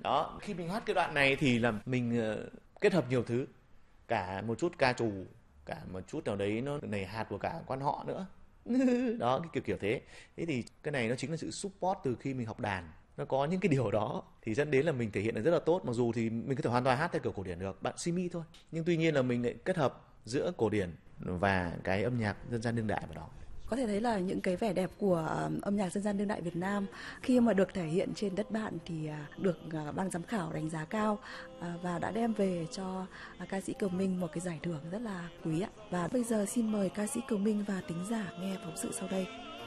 Đó, khi mình hát cái đoạn này thì là mình kết hợp nhiều thứ, cả một chút ca trù, cả một chút nào đấy nó nảy hạt của cả quan họ nữa. Đó, cái kiểu thế. Thế thì cái này nó chính là sự support từ khi mình học đàn. Nó có những cái điều đó thì dẫn đến là mình thể hiện được rất là tốt. Mặc dù thì mình có thể hoàn toàn hát theo kiểu cổ điển được, bạn Simi thôi. Nhưng tuy nhiên là mình lại kết hợp giữa cổ điển và cái âm nhạc dân gian đương đại vào đó. Có thể thấy là những cái vẻ đẹp của âm nhạc dân gian đương đại Việt Nam khi mà được thể hiện trên đất bạn thì được ban giám khảo đánh giá cao và đã đem về cho ca sĩ Kiều Minh một cái giải thưởng rất là quý ạ. Và bây giờ xin mời ca sĩ Kiều Minh và thính giả nghe phóng sự sau đây.